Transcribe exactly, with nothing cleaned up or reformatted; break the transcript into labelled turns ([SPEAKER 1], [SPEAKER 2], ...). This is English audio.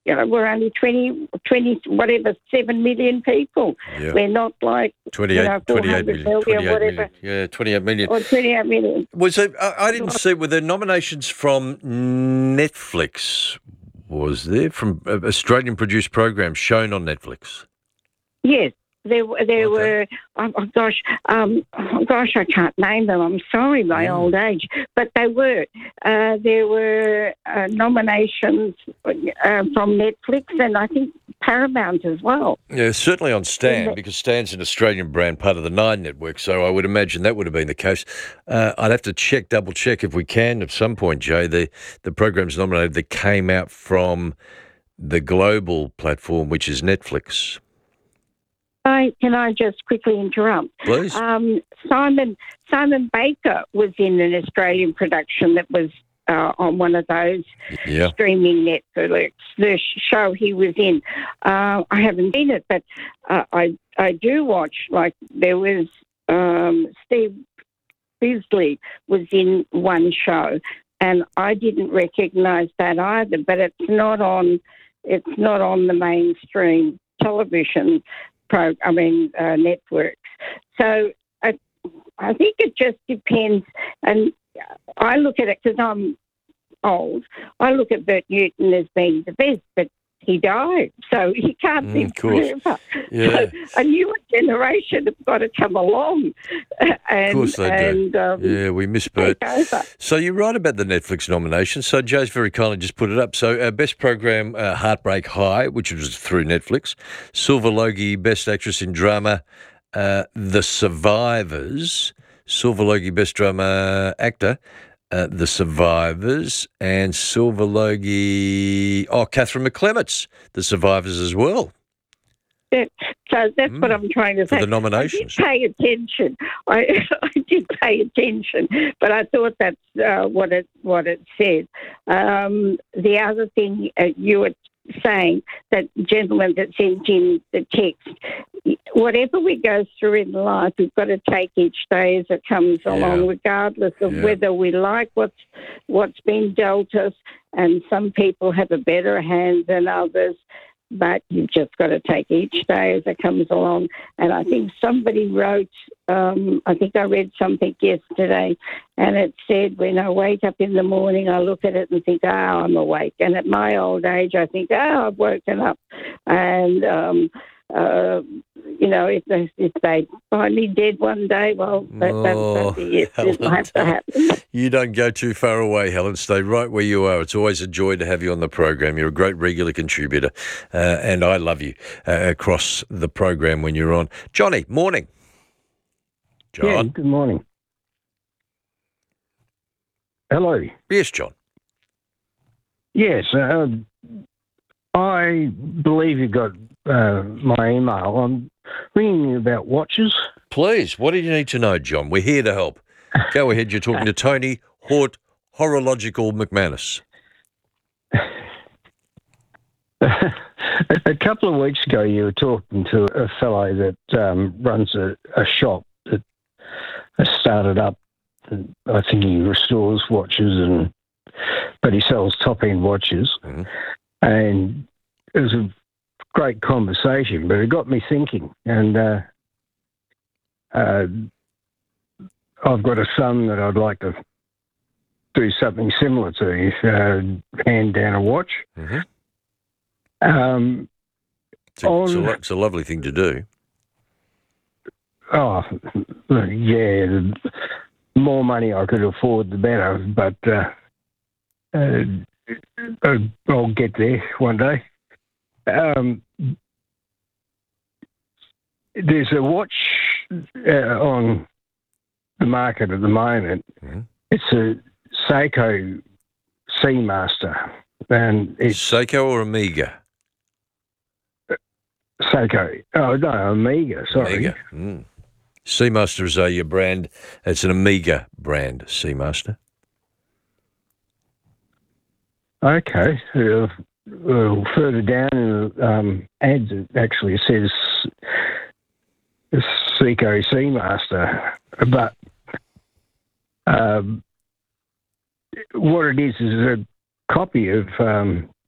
[SPEAKER 1] you know, we're only twenty, twenty, whatever, seven million people.
[SPEAKER 2] Yeah.
[SPEAKER 1] We're not like,
[SPEAKER 2] twenty-eight,
[SPEAKER 1] you know,
[SPEAKER 2] twenty-eight
[SPEAKER 1] million,
[SPEAKER 2] million. twenty-eight
[SPEAKER 1] whatever.
[SPEAKER 2] million. Yeah, twenty-eight million.
[SPEAKER 1] Or twenty-eight million.
[SPEAKER 2] Was there, I, I didn't see, were there nominations from Netflix? Was there from uh, Australian-produced programs shown on Netflix?
[SPEAKER 1] Yes. There, there
[SPEAKER 2] Okay.
[SPEAKER 1] were, oh, oh gosh, um, oh gosh, I can't name them. I'm sorry, my
[SPEAKER 2] Mm.
[SPEAKER 1] old age. But they were. Uh, there were uh, nominations uh, from Netflix and I think Paramount as well.
[SPEAKER 2] Yeah, certainly on Stan,
[SPEAKER 1] Yeah.
[SPEAKER 2] because Stan's an Australian brand, part of the Nine Network, so I would imagine that would have been the case. Uh, I'd have to check, double check if we can at some point, Jay, the, the programs nominated that came out from the global platform, which is Netflix.
[SPEAKER 1] I, can I just quickly interrupt?
[SPEAKER 2] Please.
[SPEAKER 1] Um, Simon Simon Baker was in an Australian production that was uh, on one of those
[SPEAKER 2] Yeah.
[SPEAKER 1] streaming Netflix. The show he was in, uh, I haven't seen it, but uh, I I do watch. Like there was um, Steve Bisley was in one show, and I didn't recognise that either. But it's not on. It's not on the mainstream television. Pro, I mean, uh, networks. So I, I think it just depends. And I look at it because I'm old. I look at Bert Newton as being the best, but he died, so he can't
[SPEAKER 2] Mm,
[SPEAKER 1] be
[SPEAKER 2] of course.
[SPEAKER 1] forever.
[SPEAKER 2] Yeah.
[SPEAKER 1] So a newer generation have got to come along. And,
[SPEAKER 2] Of course they
[SPEAKER 1] and,
[SPEAKER 2] do.
[SPEAKER 1] Um,
[SPEAKER 2] Yeah, we miss Bert.
[SPEAKER 1] take over.
[SPEAKER 2] So you're right about the Netflix nomination. So Joe's very kindly just put it up. So uh, best program, uh, Heartbreak High, which was through Netflix. Silver Logie, best actress in drama, uh, The Survivors. Silver Logie, best drama actor, uh, The Survivors. And Silver Logie, oh, Catherine McClements, The Survivors as well.
[SPEAKER 1] That, so that's
[SPEAKER 2] Mm.
[SPEAKER 1] what I'm trying to
[SPEAKER 2] For
[SPEAKER 1] say.
[SPEAKER 2] the nominations.
[SPEAKER 1] I did pay attention. I, I did pay attention, but I thought that's uh, what it what it said. Um, the other thing uh, you were saying, that gentleman that sent in the text, whatever we go through in life, we've got to take each day as it comes
[SPEAKER 2] Yeah.
[SPEAKER 1] along, regardless of
[SPEAKER 2] Yeah.
[SPEAKER 1] whether we like what's what's been dealt us. And some people have a better hand than others. But you've just got to take each day as it comes along. And I think somebody wrote, um, I think I read something yesterday, and it said, when I wake up in the morning, I look at it and think, oh, I'm awake. And at my old age, I think, oh, I've woken up. And, um, uh, you know, if they, if they find me dead one day, well, that, that,
[SPEAKER 2] Oh,
[SPEAKER 1] that'll be it. It will
[SPEAKER 2] Helen,
[SPEAKER 1] have to happen.
[SPEAKER 2] You don't go too far away, Helen. Stay right where you are. It's always a joy to have you on the program. You're a great regular contributor, uh, and I love you uh, across the program when you're on. Johnny, morning. John?
[SPEAKER 3] Yeah, good morning. Hello.
[SPEAKER 2] Yes, John.
[SPEAKER 3] Yes, uh, I believe you got uh, my email. I'm ringing you about watches.
[SPEAKER 2] Please, what do you need to know, John? We're here to help. Go ahead. You're talking to Tony Hort, Horological McManus.
[SPEAKER 3] A couple of weeks ago, you were talking to a fellow that um, runs a, a shop that has started up. I think he restores watches, and but he sells top-end watches.
[SPEAKER 2] Mhm.
[SPEAKER 3] And it was a great conversation, but it got me thinking. And uh, uh, I've got a son that I'd like to do something similar to, uh, hand down a watch.
[SPEAKER 2] Mm-hmm.
[SPEAKER 3] Um,
[SPEAKER 2] It's, a, it's, a,
[SPEAKER 3] On-
[SPEAKER 2] lo- it's a lovely thing to do.
[SPEAKER 3] oh, yeah, the more money I could afford, the better. But uh, uh, I'll get there one day. Um, there's a watch uh, on the market at the moment.
[SPEAKER 2] Mhm.
[SPEAKER 3] It's a Seiko Seamaster, and it's
[SPEAKER 2] Seiko or Amiga?
[SPEAKER 3] Seiko. Oh no, Amiga. Sorry.
[SPEAKER 2] Amiga. Mm. Seamaster is a brand. It's an Amiga brand, Seamaster.
[SPEAKER 3] Okay. Uh, well, further down in the um, ads, it actually says Seiko Seamaster, but um, what it is is a copy of um,